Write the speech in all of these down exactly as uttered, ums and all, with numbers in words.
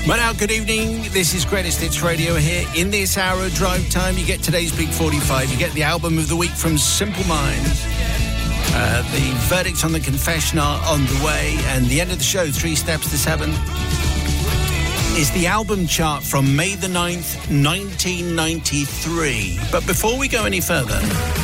Well, now, good evening. This is Greatest Hits Radio here. In this hour of drive time, you get today's Big forty-five. You get the album of the week from Simple Minds. Uh, the verdicts on the confession are on the way. And the end of the show, Three Steps to Seven, is the album chart from May the ninth, nineteen ninety-three. But before we go any further...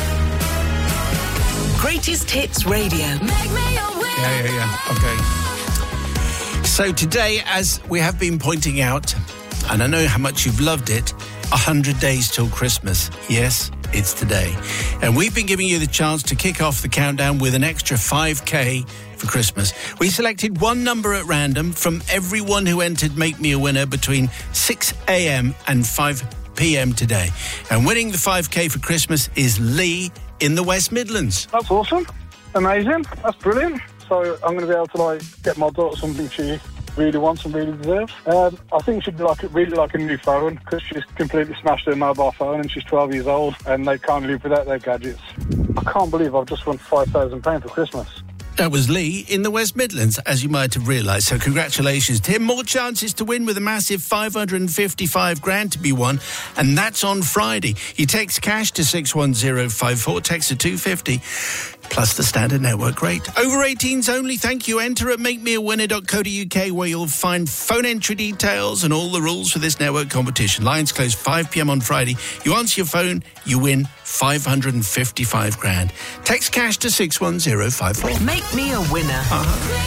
Greatest Hits Radio. Make me your winner. Yeah, yeah, yeah. Okay. So today, as we have been pointing out, and I know how much you've loved it, one hundred days till Christmas. Yes, it's today. And we've been giving you the chance to kick off the countdown with an extra five K for Christmas. We selected one number at random from everyone who entered Make Me a Winner between six a.m. and five p.m. today. And winning the five K for Christmas is Lee in the West Midlands. That's awesome. Amazing. That's brilliant. So I'm going to be able to like get my daughter something she really wants and really deserves. Um, I think she'd like really like a new phone because she's completely smashed her mobile phone and she's twelve years old and they can't live without their gadgets. I can't believe I've just won five thousand pounds for Christmas. That was Lee in the West Midlands, as you might have realised. So congratulations to him. More chances to win with a massive five hundred fifty-five grand to be won. And that's on Friday. You text cash to six one zero five four, text to two fifty, plus the standard network rate. Over eighteens only. Thank you. Enter at make me a winner dot co dot uk where you'll find phone entry details and all the rules for this network competition. Lines close five p.m. on Friday. You answer your phone, you win five hundred fifty-five grand. Text cash to six one zero five four. Make me a winner. Uh-huh.